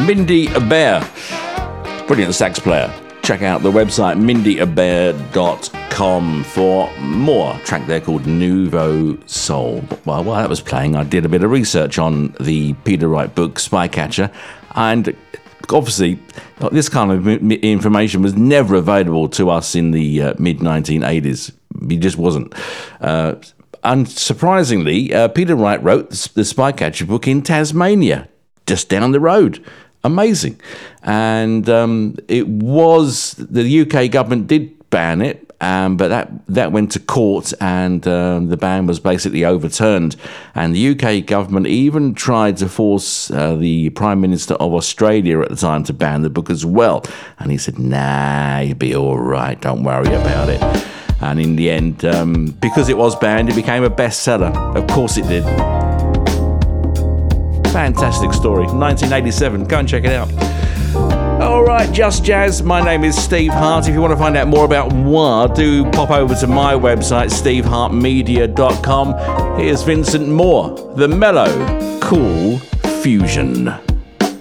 Mindy Abair, brilliant sax player. Check out the website mindyabair.com for more. Track there called Nouveau Soul. While that was playing, I did a bit of research on the Peter Wright book Spycatcher, and obviously this kind of information was never available to us in the mid-1980s. It just wasn't. Unsurprisingly, Peter Wright wrote the Spycatcher book in Tasmania, just down the road. Amazing. And it was, the UK government did ban it, but that went to court, and the ban was basically overturned. And the UK government even tried to force the Prime Minister of Australia at the time to ban the book as well. And he said, nah, you'll be all right, don't worry about it. And in the end, because it was banned, it became a bestseller. Of course it did. Fantastic story. 1987. Go and check it out. All right, Just Jazz. My name is Steve Hart. If you want to find out more about moi, do pop over to my website, stevehartmedia.com. Here's Vincent Moore, the mellow, cool fusion.